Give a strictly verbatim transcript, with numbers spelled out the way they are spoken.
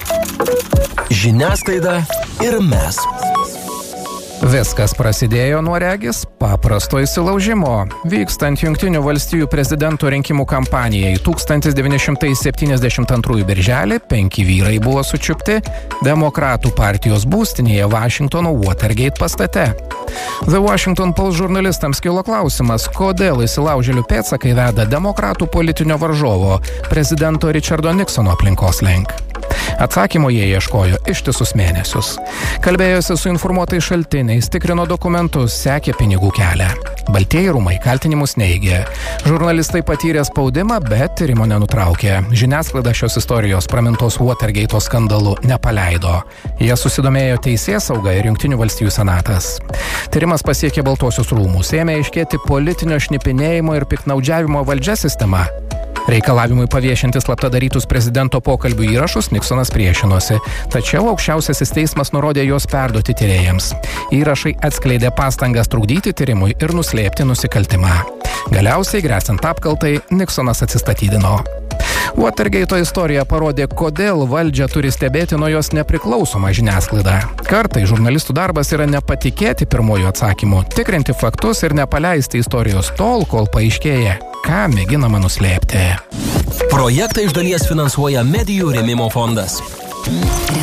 Žiniasklaida ir mes. Viskas prasidėjo nuo regis paprasto įsilaužimo. Vykstant Jungtinių valstijų prezidento rinkimų kampanijai tūkstantis devyni šimtai septyniasdešimt antrųjų birželį penki vyrai buvo sučiupti Demokratų partijos būstinėje Vašingtono Watergate pastate. The Washington Post žurnalistams kilo klausimas, kodėl įsilaužėlių pėdsakai veda Demokratų politinio varžovo, prezidento Richardo Nixono aplinkos link. Atsakymo jie ieškojo ištisus mėnesius. Kalbėjosi su informuotais šaltiniais, tikrino dokumentus, sekė pinigų kelią. Baltieji rūmai kaltinimus neigė. Žurnalistai patyrė spaudimą, bet tyrimo nenutraukė. Žiniasklaida šios istorijos pramintos Watergate skandalu nepaleido. Jie susidomėjo teisėsauga ir Jungtinių valstijų senatas. Tyrimas pasiekė Baltuosius rūmus, ėmė aiškėti politinio šnipinėjimo ir piktnaudžiavimo valdžia sistema. Reikalavimui paviešinti slapta darytus prezidento pokalbių įrašus Nixonas priešinosi, tačiau aukščiausiasis teismas nurodė juos perduoti tyrėjams. Įrašai atskleidė pastangas trukdyti tyrimui ir nuslėpti nusikaltimą. Galiausiai, gresiant apkaltai, Nixonas atsistatydino. Watergate istorija parodė, kodėl valdžia turi stebėti nuo jos nepriklausomą žiniasklaidą. Kartai žurnalistų darbas yra nepatikėti pirmojų atsakymų, tikrinti faktus ir nepaleisti istorijos tol, kol paaiškėja, ką mėginama nuslėpti. Projektą iš dalies finansuoja Medijų rėmimo fondas.